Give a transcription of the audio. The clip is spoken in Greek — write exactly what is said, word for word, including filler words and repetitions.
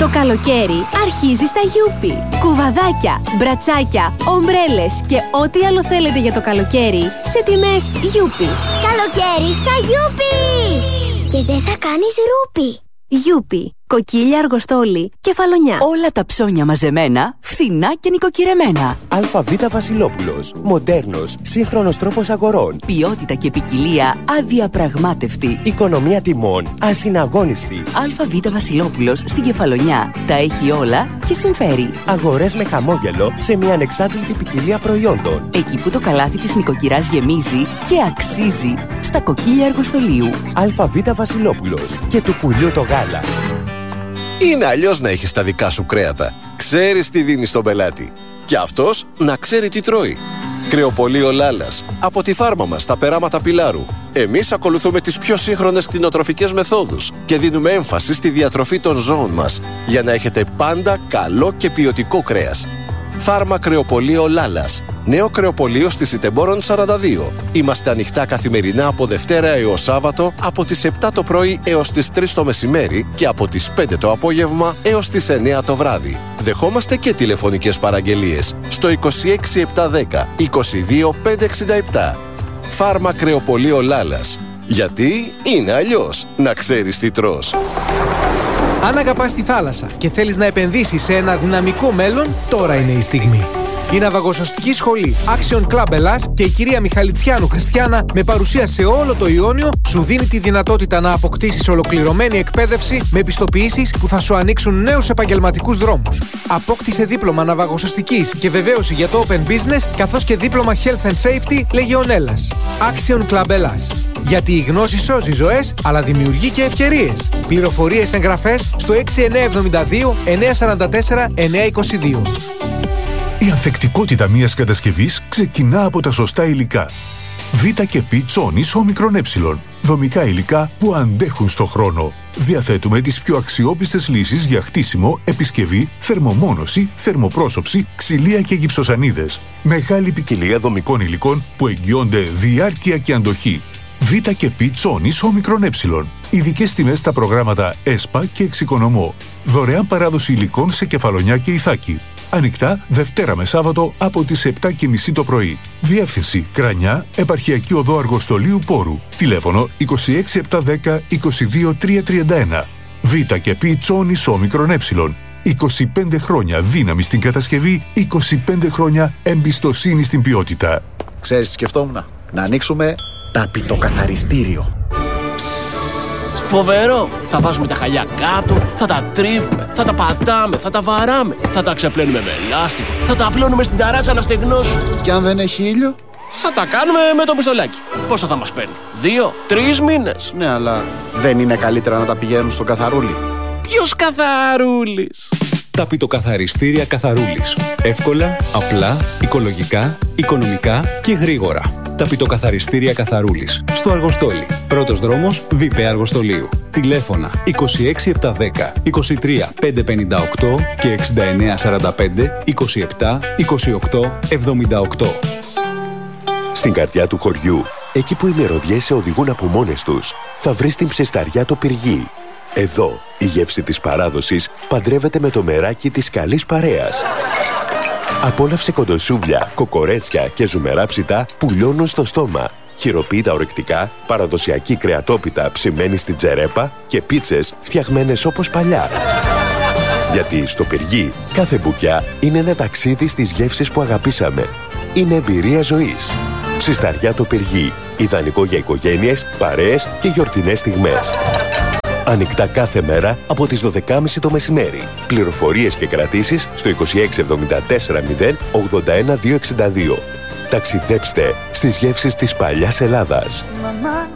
Το καλοκαίρι αρχίζει στα Γιούπι. Κουβαδάκια, μπρατσάκια, ομπρέλες και ό,τι άλλο θέλετε για το καλοκαίρι σε τιμές Γιούπι. Καλοκαίρι στα Γιούπι! Και δεν θα κάνεις ρούπι. Γιούπι. Κοκκίλια, αργοστόλι, κεφαλονιά. Όλα τα ψώνια μαζεμένα, φθηνά και νοικοκυρεμένα. ΑΒ Βασιλόπουλος. Μοντέρνος, σύγχρονος τρόπος αγορών. Ποιότητα και ποικιλία αδιαπραγμάτευτη. Οικονομία τιμών ασυναγώνιστη. ΑΒ Βασιλόπουλος στην Κεφαλονιά. Τα έχει όλα και συμφέρει. Αγορές με χαμόγελο σε μια ανεξάρτητη ποικιλία προϊόντων. Εκεί που το καλάθι της νοικοκυράς γεμίζει και αξίζει. Στα κοκκίλια αργοστολίου. ΑΒ Βασιλόπουλος. Και του πουλιού το γάλα. Είναι αλλιώς να έχεις τα δικά σου κρέατα. Ξέρεις τι δίνεις στον πελάτη. Και αυτός να ξέρει τι τρώει. Κρεοπωλείο Λάλας. Από τη φάρμα μας, τα περάματα Πιλάρου. Εμείς ακολουθούμε τις πιο σύγχρονες κτηνοτροφικές μεθόδους και δίνουμε έμφαση στη διατροφή των ζώων μας, για να έχετε πάντα καλό και ποιοτικό κρέας. Φάρμα Κρεοπωλείο Λάλας. Νέο κρεοπωλείο στη Σιτεμπόρων σαράντα δύο. Είμαστε ανοιχτά καθημερινά από Δευτέρα έως Σάββατο από τις επτά το πρωί έως τις τρεις το μεσημέρι και από τις πέντε το απόγευμα έως τις εννιά το βράδυ. Δεχόμαστε και τηλεφωνικές παραγγελίες στο είκοσι έξι επτακόσια δέκα είκοσι δύο πεντακόσια εξήντα επτά. Φάρμα Κρεοπωλείο Λάλας. Γιατί είναι αλλιώς να ξέρεις τι τρως. Αν αγαπάς τη θάλασσα και θέλεις να επενδύσεις σε ένα δυναμικό μέλλον, τώρα είναι η στιγμή. Η ναυαγοσωστική σχολή Action Club Ελλάς και η κυρία Μιχαλητσιάνου Χριστιάνα, με παρουσία σε όλο το Ιόνιο, σου δίνει τη δυνατότητα να αποκτήσεις ολοκληρωμένη εκπαίδευση με επιστοποιήσεις που θα σου ανοίξουν νέους επαγγελματικούς δρόμους. Απόκτησε δίπλωμα ναυαγοσωστικής και βεβαίωση για το Open Business, καθώς και δίπλωμα Health and Safety Λεγεωνέλλας. Action Club Ελλάς. Γιατί η γνώση σώζει ζωές, αλλά δημιουργεί και ευκαιρίες. Πληροφορίες, εγγραφές στο έξι εννιά εβδομήντα δύο εννιά σαράντα τέσσερα εννιά είκοσι δύο. Η ανθεκτικότητα μιας κατασκευής ξεκινά από τα σωστά υλικά. Β και Π Τσόνης όμικρον ε. Δομικά υλικά που αντέχουν στο χρόνο. Διαθέτουμε τις πιο αξιόπιστες λύσεις για χτίσιμο, επισκευή, θερμομόνωση, θερμοπρόσωψη, ξυλία και γυψοσανίδες. Μεγάλη ποικιλία δομικών υλικών που εγγυώνται διάρκεια και αντοχή. Β και Π Τσόνης όμικρον ε. Ειδικές τιμές στα προγράμματα ΕΣΠΑ και Εξοικονομώ. Δωρεάν παράδοση υλικών σε Κεφαλονιά και Ιθάκη. Ανοιχτά Δευτέρα με Σάββατο από τις επτά και μισή το πρωί. Διεύθυνση Κρανιά, Επαρχιακή Οδό Αργοστολίου Πόρου. Τηλέφωνο είκοσι έξι επτακόσια δέκα είκοσι δύο τριακόσια τριάντα ένα. Β και Π Τσόνης όμικρον ε. είκοσι πέντε χρόνια δύναμη στην κατασκευή, είκοσι πέντε χρόνια εμπιστοσύνη στην ποιότητα. Ξέρεις τι σκεφτόμουν? Να ανοίξουμε ταπητοκαθαριστήριο. Φοβερό! Θα βάζουμε τα χαλιά κάτω, θα τα τρίβουμε, θα τα πατάμε, θα τα βαράμε, θα τα ξεπλένουμε με λάστιχο, θα τα απλώνουμε στην ταράτσα να στεγνώσουν. Και αν δεν έχει ήλιο? Θα τα κάνουμε με το πιστολάκι. Πόσο θα μας παίρνει? Δύο, τρεις μήνες. Ναι, αλλά δεν είναι καλύτερα να τα πηγαίνουν στον καθαρούλι? Ποιος καθαρούλης? Ταπητοκαθαριστήρια Καθαρούλης. Εύκολα, απλά, οικολογικά, οικονομικά και γρήγορα. Ταπητοκαθαριστήρια Καθαρούλης. Στο Αργοστόλι. Πρώτος δρόμος Β' Αργοστολίου. Τηλέφωνα είκοσι έξι επτακόσια δέκα είκοσι τρία πεντακόσια πενήντα οκτώ και εξήντα εννιά σαράντα πέντε είκοσι επτά είκοσι οκτώ εβδομήντα οκτώ. Στην καρδιά του χωριού, εκεί που οι μυρωδιές σε οδηγούν από μόνες τους, θα βρεις την ψεσταριά το Πυργί. Εδώ, η γεύση της παράδοσης παντρεύεται με το μεράκι της καλής παρέας. Απόλαυσε κοντοσούβλια, κοκορέτσια και ζουμερά ψητά που λιώνουν στο στόμα. Χειροποίητα ορεκτικά, παραδοσιακή κρεατόπιτα ψημένη στην τζερέπα και πίτσες φτιαγμένες όπως παλιά. Γιατί στο Πυργί κάθε μπουκιά είναι ένα ταξίδι στις γεύσεις που αγαπήσαμε. Είναι εμπειρία ζωής. Ψισταριά το Πυργί. Ιδανικό για οικογένειες, παρέες και γιορτινές στιγμές. Ανοιχτά κάθε μέρα από τις δώδεκα και μισή το μεσημέρι. Πληροφορίες και κρατήσεις στο είκοσι έξι εβδομήντα τέσσερα μηδέν ογδόντα ένα διακόσια εξήντα δύο. Ταξιδέψτε στις γεύσεις της παλιάς Ελλάδας.